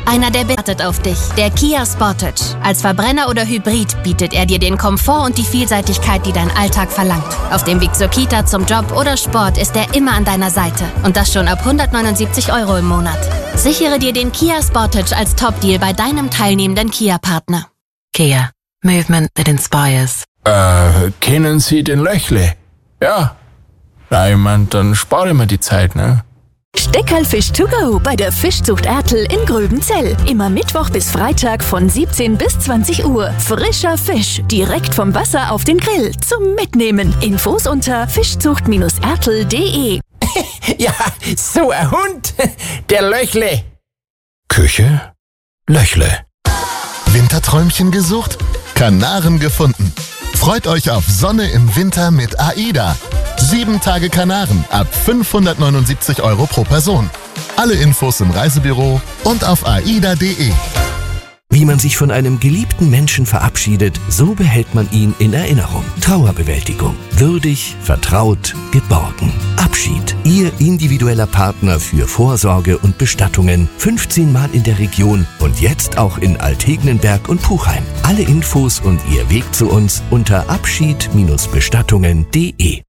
Einer, der wartet auf dich. Der Kia Sportage. Als Verbrenner oder Hybrid bietet er dir den Komfort und die Vielseitigkeit, die dein Alltag verlangt. Auf dem Weg zur Kita, zum Job oder Sport ist er immer an deiner Seite. Und das schon ab 179 € im Monat. Sichere dir den Kia Sportage als Top-Deal bei deinem teilnehmenden Kia-Partner. Kia. Movement that inspires. Kennen Sie den Löchle? Ja. Na, ich mein, dann spare ich mir die Zeit, ne? Steckerlfisch to go bei der Fischzucht Ertl in Gröbenzell. Immer Mittwoch bis Freitag von 17 bis 20 Uhr. Frischer Fisch, direkt vom Wasser auf den Grill. Zum Mitnehmen. Infos unter fischzucht-ertl.de. Ja, so ein Hund. Der Löchle. Küche? Löchle. Winterträumchen gesucht? Kanaren gefunden. Freut euch auf Sonne im Winter mit AIDA. 7 Tage Kanaren ab 579 € pro Person. Alle Infos im Reisebüro und auf aida.de. Wie man sich von einem geliebten Menschen verabschiedet, so behält man ihn in Erinnerung. Trauerbewältigung. Würdig, vertraut, geborgen. Abschied. Ihr individueller Partner für Vorsorge und Bestattungen. 15 Mal in der Region und jetzt auch in Altegnenberg und Puchheim. Alle Infos und Ihr Weg zu uns unter abschied-bestattungen.de.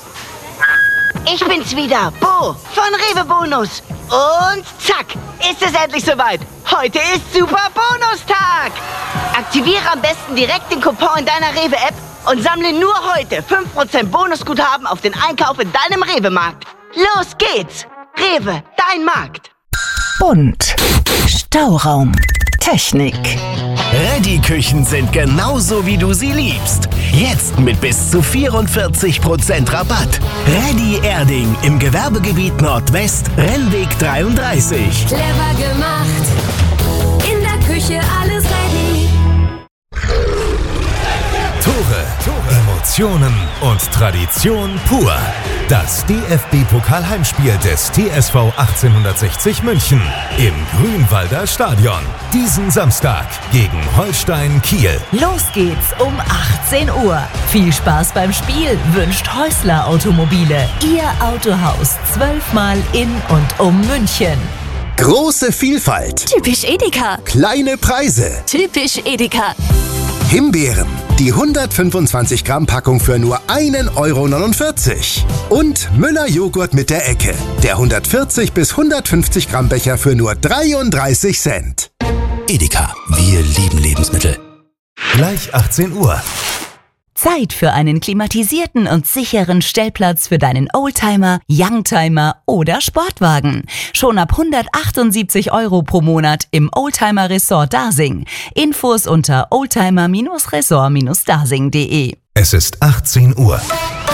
Ich bin's wieder, Bo von Rewe Bonus. Und zack, ist es endlich soweit. Heute ist Super Bonustag. Aktiviere am besten direkt den Coupon in deiner Rewe-App und sammle nur heute 5% Bonusguthaben auf den Einkauf in deinem Rewe-Markt. Los geht's. Rewe, dein Markt. Bunt. Stauraum. Technik. Reddy-Küchen sind genauso, wie du sie liebst. Jetzt mit bis zu 44% Rabatt. Reddy Erding im Gewerbegebiet Nordwest, Rennweg 33. Clever gemacht. In der Küche alles ready. Tore, Emotionen und Tradition pur. Das DFB-Pokal-Heimspiel des TSV 1860 München im Grünwalder Stadion. Diesen Samstag gegen Holstein Kiel. Los geht's um 18 Uhr. Viel Spaß beim Spiel wünscht Häusler Automobile. Ihr Autohaus 12-mal in und um München. Große Vielfalt. Typisch Edeka. Kleine Preise. Typisch Edeka. Himbeeren. Die 125 Gramm Packung für nur 1,49 €. Und Müller Joghurt mit der Ecke. Der 140 bis 150 Gramm Becher für nur 33 Cent. Edeka. Wir lieben Lebensmittel. Gleich 18 Uhr. Zeit für einen klimatisierten und sicheren Stellplatz für deinen Oldtimer, Youngtimer oder Sportwagen. Schon ab 178 € pro Monat im Oldtimer Resort Dasing. Infos unter oldtimer-resort-dasing.de. Es ist 18 Uhr.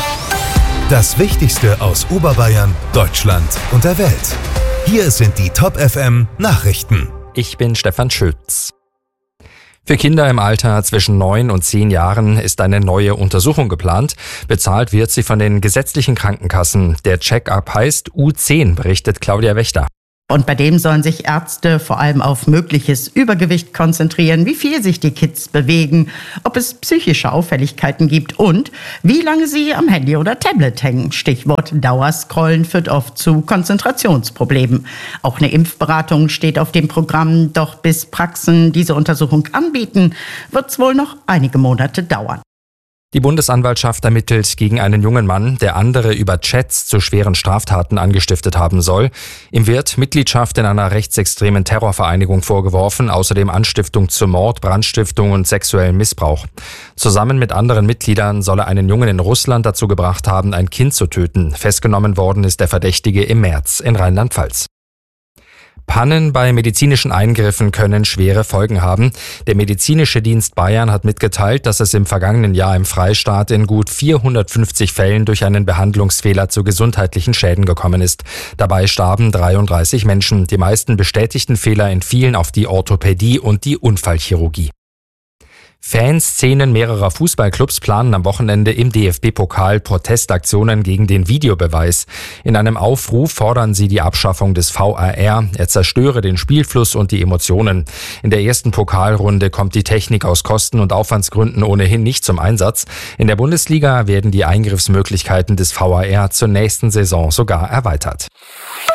Das Wichtigste aus Oberbayern, Deutschland und der Welt. Hier sind die Top FM Nachrichten. Ich bin Stefan Schütz. Für Kinder im Alter zwischen 9 und 10 Jahren ist eine neue Untersuchung geplant. Bezahlt wird sie von den gesetzlichen Krankenkassen. Der Check-up heißt U10, berichtet Claudia Wächter. Und bei dem sollen sich Ärzte vor allem auf mögliches Übergewicht konzentrieren, wie viel sich die Kids bewegen, ob es psychische Auffälligkeiten gibt und wie lange sie am Handy oder Tablet hängen. Stichwort Dauerscrollen führt oft zu Konzentrationsproblemen. Auch eine Impfberatung steht auf dem Programm, doch bis Praxen diese Untersuchung anbieten, wird es wohl noch einige Monate dauern. Die Bundesanwaltschaft ermittelt gegen einen jungen Mann, der andere über Chats zu schweren Straftaten angestiftet haben soll. Ihm wird Mitgliedschaft in einer rechtsextremen Terrorvereinigung vorgeworfen, außerdem Anstiftung zu Mord, Brandstiftung und sexuellem Missbrauch. Zusammen mit anderen Mitgliedern soll er einen Jungen in Russland dazu gebracht haben, ein Kind zu töten. Festgenommen worden ist der Verdächtige im März in Rheinland-Pfalz. Pannen bei medizinischen Eingriffen können schwere Folgen haben. Der Medizinische Dienst Bayern hat mitgeteilt, dass es im vergangenen Jahr im Freistaat in gut 450 Fällen durch einen Behandlungsfehler zu gesundheitlichen Schäden gekommen ist. Dabei starben 33 Menschen. Die meisten bestätigten Fehler entfielen auf die Orthopädie und die Unfallchirurgie. Fanszenen mehrerer Fußballclubs planen am Wochenende im DFB-Pokal Protestaktionen gegen den Videobeweis. In einem Aufruf fordern sie die Abschaffung des VAR. Er zerstöre den Spielfluss und die Emotionen. In der ersten Pokalrunde kommt die Technik aus Kosten- und Aufwandsgründen ohnehin nicht zum Einsatz. In der Bundesliga werden die Eingriffsmöglichkeiten des VAR zur nächsten Saison sogar erweitert.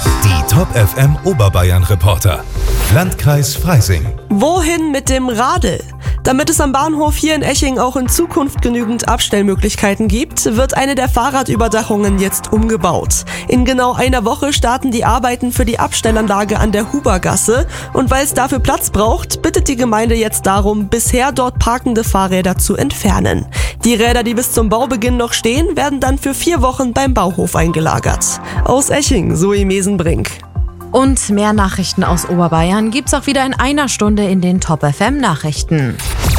Die Top FM Oberbayern-Reporter. Landkreis Freising. Wohin mit dem Radl? Damit es am Bahnhof hier in Eching auch in Zukunft genügend Abstellmöglichkeiten gibt, wird eine der Fahrradüberdachungen jetzt umgebaut. In genau einer Woche starten die Arbeiten für die Abstellanlage an der Hubergasse und weil es dafür Platz braucht, bittet die Gemeinde jetzt darum, bisher dort parkende Fahrräder zu entfernen. Die Räder, die bis zum Baubeginn noch stehen, werden dann für 4 Wochen beim Bauhof eingelagert. Aus Eching, Zoe Mesenbrink. Und mehr Nachrichten aus Oberbayern gibt's auch wieder in einer Stunde in den Top FM Nachrichten.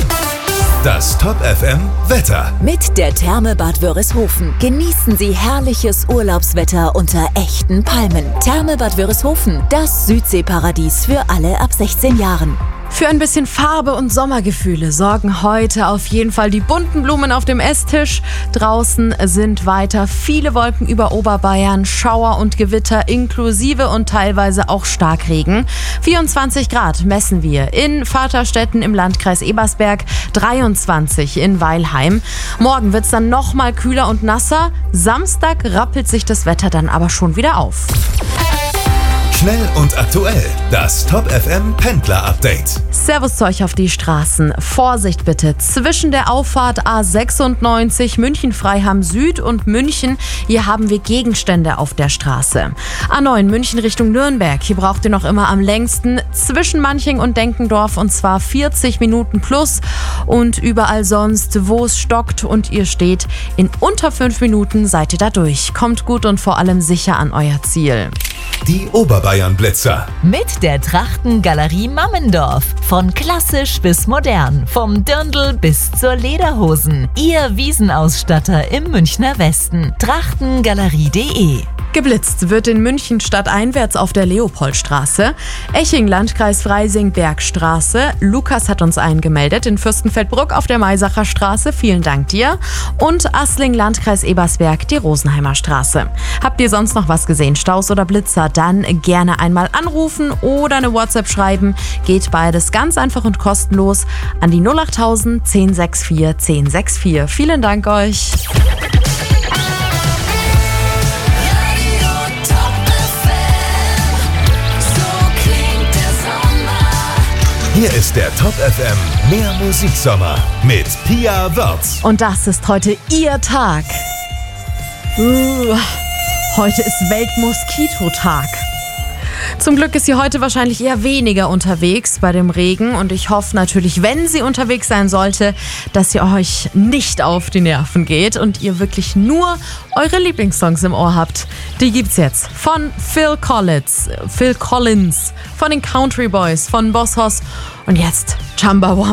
Das Top FM Wetter. Mit der Therme Bad Wörishofen genießen Sie herrliches Urlaubswetter unter echten Palmen. Therme Bad Wörishofen, das Südseeparadies für alle ab 16 Jahren. Für ein bisschen Farbe und Sommergefühle sorgen heute auf jeden Fall die bunten Blumen auf dem Esstisch. Draußen sind weiter viele Wolken über Oberbayern, Schauer und Gewitter inklusive und teilweise auch Starkregen. 24 Grad messen wir in Vaterstetten im Landkreis Ebersberg, 23 in Weilheim. Morgen wird's dann nochmal kühler und nasser. Samstag rappelt sich das Wetter dann aber schon wieder auf. Schnell und aktuell. Das Top FM Pendler Update. Servus zu euch auf die Straßen. Vorsicht bitte. Zwischen der Auffahrt A96 München-Freiham Süd und München, hier haben wir Gegenstände auf der Straße. A9 München Richtung Nürnberg. Hier braucht ihr noch immer am längsten zwischen Manching und Denkendorf und zwar 40 Minuten plus. Und überall sonst, wo es stockt und ihr steht, in unter 5 Minuten seid ihr da durch. Kommt gut und vor allem sicher an euer Ziel. Die Oberbayern-Blitzer. Mit der Trachtengalerie Mammendorf. Von klassisch bis modern. Vom Dirndl bis zur Lederhosen. Ihr Wiesenausstatter im Münchner Westen. Trachtengalerie.de. Geblitzt wird in München stadteinwärts auf der Leopoldstraße. Eching, Landkreis Freising, Bergstraße. Lukas hat uns eingemeldet. In Fürstenfeldbruck auf der Maisacher Straße. Vielen Dank dir. Und Assling, Landkreis Ebersberg, die Rosenheimer Straße. Habt ihr sonst noch was gesehen? Staus oder Blitzer? Dann gerne einmal anrufen oder eine WhatsApp schreiben. Geht beides ganz einfach und kostenlos an die 08000 1064 1064. Vielen Dank euch. Hier ist der Top FM Mehr Musiksommer mit Pia Wörz. Und das ist heute ihr Tag. Heute ist Weltmoskitotag. Zum Glück ist sie heute wahrscheinlich eher weniger unterwegs bei dem Regen und ich hoffe natürlich, wenn sie unterwegs sein sollte, dass ihr euch nicht auf die Nerven geht und ihr wirklich nur eure Lieblingssongs im Ohr habt. Die gibt's jetzt von Phil Collins, von den Country Boys, von Boss Hoss und jetzt Chumbawamba.